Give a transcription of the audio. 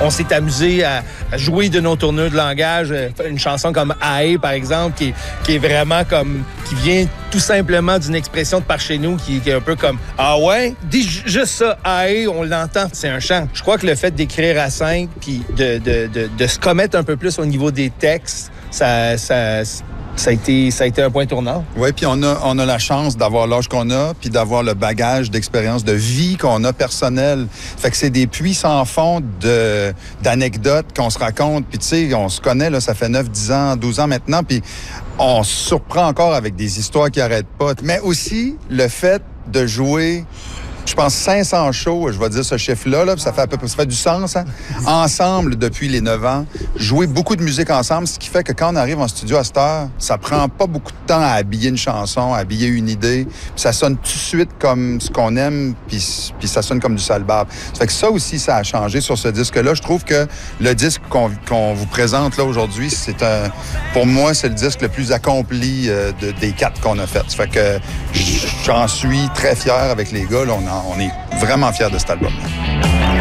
on s'est amusé à jouer de nos tournures de langage. Une chanson comme « Aïe », par exemple, qui est vraiment comme... qui vient tout simplement d'une expression de par chez nous qui est un peu comme « Ah ouais? » Dis juste ça, « Aïe », on l'entend, c'est un chant. Je crois que le fait d'écrire à 5 puis de se commettre un peu plus au niveau des textes, ça a été un point tournant. Oui, puis on a la chance d'avoir l'âge qu'on a, puis d'avoir le bagage d'expérience de vie qu'on a personnel. Fait que c'est des puits sans fond d'anecdotes qu'on se raconte. Puis tu sais, on se connaît, là, ça fait 9, 10 ans, 12 ans maintenant, puis on se surprend encore avec des histoires qui n'arrêtent pas. Mais aussi, le fait de jouer... Je pense 500 shows, je vais dire ce chiffre-là, là, ça fait du sens, hein? Ensemble depuis les 9 ans, jouer beaucoup de musique ensemble, ce qui fait que quand on arrive en studio à cette heure, ça prend pas beaucoup de temps à habiller une chanson, à habiller une idée, puis ça sonne tout de suite comme ce qu'on aime, puis ça sonne comme du sale-barbe. Ça fait que ça aussi, ça a changé sur ce disque-là. Je trouve que le disque qu'on vous présente là aujourd'hui, pour moi, c'est le disque le plus accompli des 4 qu'on a fait. Ça fait que j'en suis très fier avec les gars, là, on est vraiment fiers de cet album-là.